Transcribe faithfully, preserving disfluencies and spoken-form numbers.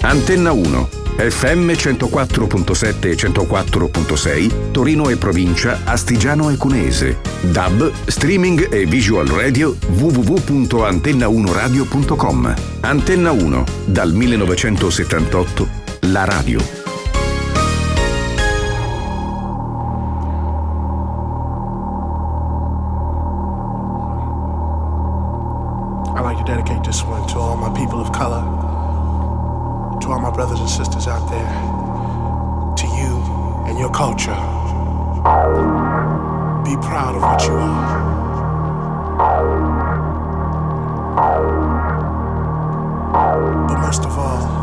Antenna uno, F M centoquattro virgola sette e centoquattro virgola sei, Torino e provincia, Astigiano e Cuneese. D A B, streaming e visual radio w w w punto antenna uno radio punto com. Antenna uno, dal millenovecentosettantotto, la radio. I'd like to dedicate this one to all my people of color, to all my brothers and sisters out there, to you and your culture. Be proud of what you are. But most of all,